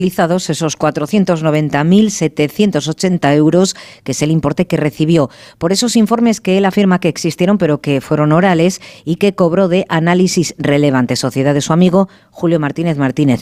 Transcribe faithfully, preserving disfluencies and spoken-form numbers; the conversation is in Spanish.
esos cuatrocientos noventa mil setecientos ochenta euros, que es el importe que recibió por esos informes que él afirma que existieron pero que fueron orales y que cobró de Análisis Relevante, sociedad de su amigo Julio Martínez Martínez.